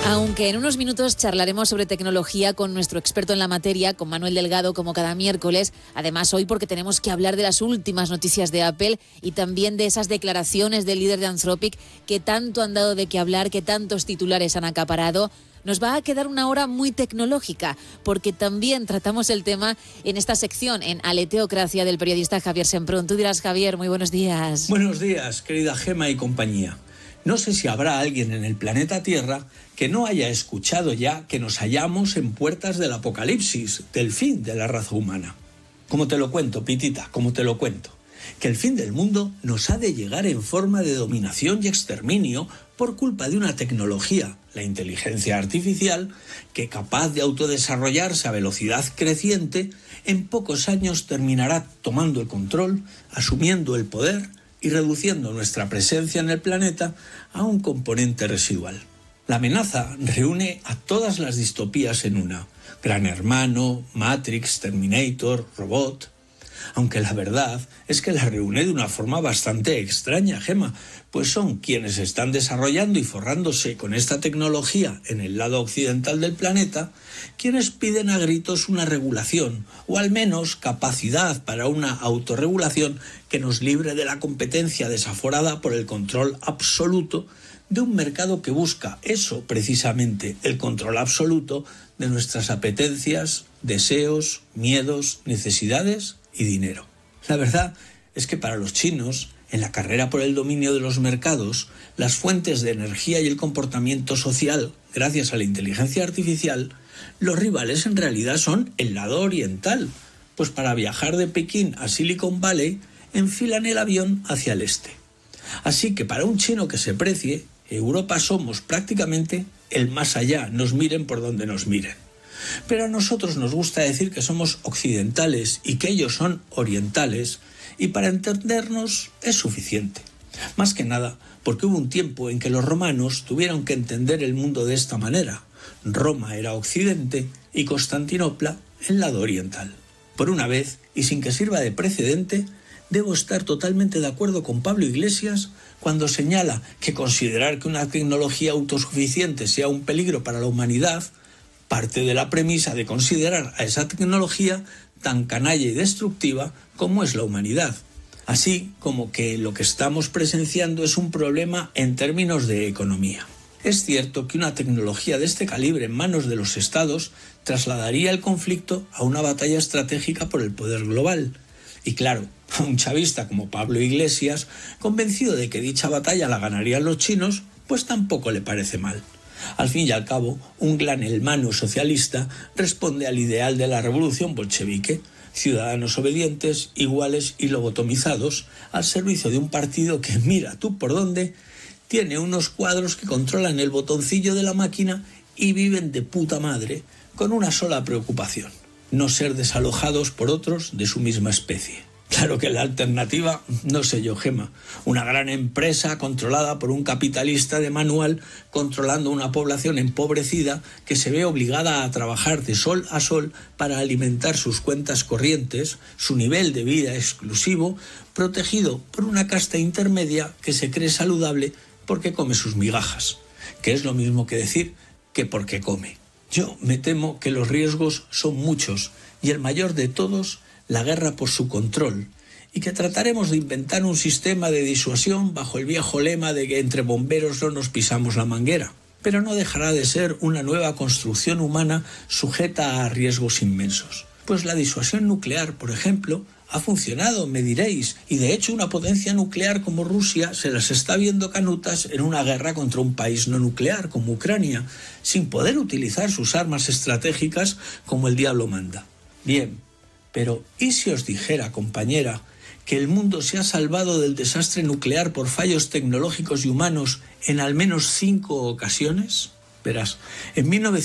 Aunque en unos minutos charlaremos sobre tecnología con nuestro experto en la materia, con Manuel Delgado, como cada miércoles. Además, hoy porque tenemos que hablar de las últimas noticias de Apple y también de esas declaraciones del líder de Anthropic que tanto han dado de qué hablar, que tantos titulares han acaparado. Nos va a quedar una hora muy tecnológica, porque también tratamos el tema en esta sección, en Aleteocracia, del periodista Javier Semprún. Tú dirás, Javier, muy buenos días. Buenos días, querida Gema y compañía. No sé si habrá alguien en el planeta Tierra que no haya escuchado ya que nos hallamos en puertas del apocalipsis, del fin de la raza humana. Como te lo cuento, Pitita, como te lo cuento. Que el fin del mundo nos ha de llegar en forma de dominación y exterminio por culpa de una tecnología, la inteligencia artificial, que capaz de autodesarrollarse a velocidad creciente, en pocos años terminará tomando el control, asumiendo el poder y reduciendo nuestra presencia en el planeta a un componente residual. La amenaza reúne a todas las distopías en una: Gran Hermano, Matrix, Terminator, Robot. Aunque la verdad es que la reúne de una forma bastante extraña, Gema, pues son quienes están desarrollando y forrándose con esta tecnología en el lado occidental del planeta, quienes piden a gritos una regulación, o al menos capacidad para una autorregulación que nos libre de la competencia desaforada por el control absoluto de un mercado que busca eso precisamente, el control absoluto de nuestras apetencias, deseos, miedos, necesidades y dinero. La verdad es que para los chinos, en la carrera por el dominio de los mercados, las fuentes de energía y el comportamiento social, gracias a la inteligencia artificial, los rivales en realidad son el lado oriental, pues para viajar de Pekín a Silicon Valley enfilan el avión hacia el este. Así que para un chino que se precie, Europa somos prácticamente el más allá, nos miren por donde nos miren. Pero a nosotros nos gusta decir que somos occidentales y que ellos son orientales, y para entendernos es suficiente. Más que nada porque hubo un tiempo en que los romanos tuvieron que entender el mundo de esta manera. Roma era occidente y Constantinopla el lado oriental. Por una vez, y sin que sirva de precedente, debo estar totalmente de acuerdo con Pablo Iglesias cuando señala que considerar que una tecnología autosuficiente sea un peligro para la humanidad parte de la premisa de considerar a esa tecnología tan canalla y destructiva como es la humanidad. Así como que lo que estamos presenciando es un problema en términos de economía. Es cierto que una tecnología de este calibre en manos de los estados trasladaría el conflicto a una batalla estratégica por el poder global. Y claro, a un chavista como Pablo Iglesias, convencido de que dicha batalla la ganarían los chinos, pues tampoco le parece mal. Al fin y al cabo, un gran hermano socialista responde al ideal de la revolución bolchevique: ciudadanos obedientes, iguales y lobotomizados, al servicio de un partido que, mira tú por dónde, tiene unos cuadros que controlan el botoncillo de la máquina y viven de puta madre con una sola preocupación: no ser desalojados por otros de su misma especie. Claro que la alternativa, no sé yo, Gema, una gran empresa controlada por un capitalista de manual, controlando una población empobrecida que se ve obligada a trabajar de sol a sol para alimentar sus cuentas corrientes, su nivel de vida exclusivo, protegido por una casta intermedia que se cree saludable porque come sus migajas, que es lo mismo que decir que porque come. Yo me temo que los riesgos son muchos y el mayor de todos, la guerra por su control, y que trataremos de inventar un sistema de disuasión bajo el viejo lema de que entre bomberos no nos pisamos la manguera. Pero no dejará de ser una nueva construcción humana sujeta a riesgos inmensos. Pues la disuasión nuclear, por ejemplo, ha funcionado, me diréis, y de hecho una potencia nuclear como Rusia se las está viendo canutas en una guerra contra un país no nuclear como Ucrania, sin poder utilizar sus armas estratégicas como el diablo manda. Bien, pero ¿y si os dijera, compañera, que el mundo se ha salvado del desastre nuclear por fallos tecnológicos y humanos en al menos 5 ocasiones? Verás, en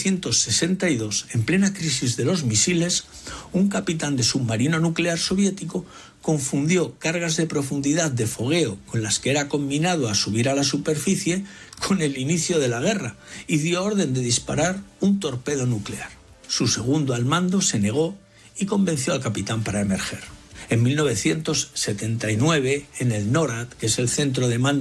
1962, en plena crisis de los misiles, un capitán de submarino nuclear soviético confundió cargas de profundidad de fogueo con las que era conminado a subir a la superficie con el inicio de la guerra y dio orden de disparar un torpedo nuclear. Su segundo al mando se negó y convenció al capitán para emerger. En 1979, en el NORAD, que es el centro de mando